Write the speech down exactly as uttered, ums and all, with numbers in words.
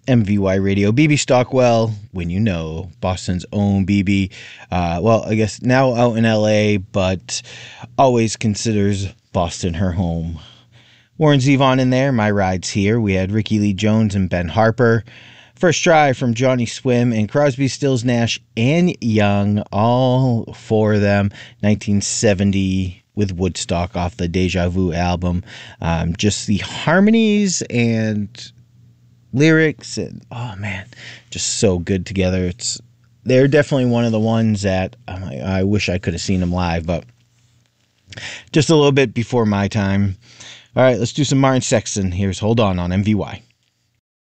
M V Y Radio. B B Stockwell, when you know, Boston's own B B. Uh, well, I guess now out in L A, but always considers Boston her home. Warren Zevon in there, My Ride's Here. We had Ricky Lee Jones and Ben Harper. First Try from Johnny Swim and Crosby, Stills, Nash, and Young. All four of them, nineteen seventy with Woodstock off the Deja Vu album. Um, just the harmonies and lyrics, and oh man, just so good together. It's they're definitely one of the ones that um, I, I wish I could have seen them live, but just a little bit before my time. All right, let's do some Martin Sexton. Here's Hold On on M V Y.